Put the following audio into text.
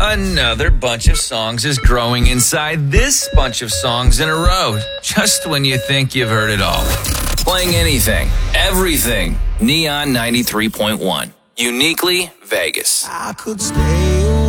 Another bunch of songs is growing inside this bunch of songs in a row, just when you think you've heard it all. Playing anything, everything. Neon 93.1. Uniquely Vegas. I could stay away